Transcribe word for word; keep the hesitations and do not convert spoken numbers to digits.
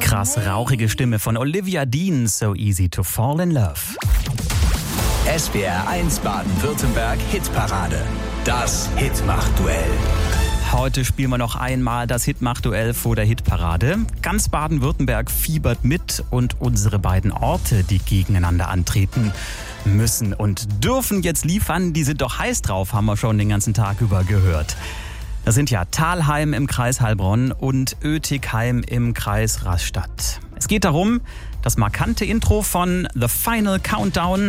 krass rauchige Stimme von Olivia Dean, So Easy to Fall in Love. S W R eins Baden-Württemberg Hitparade. Das Hitmach-Duell. Heute spielen wir noch einmal das Hitmach-Duell vor der Hitparade. Ganz Baden-Württemberg fiebert mit und unsere beiden Orte, die gegeneinander antreten, müssen und dürfen jetzt liefern. Die sind doch heiß drauf, haben wir schon den ganzen Tag über gehört. Das sind ja Thalheim im Kreis Heilbronn und Oetikheim im Kreis Rastatt. Es geht darum, das markante Intro von The Final Countdown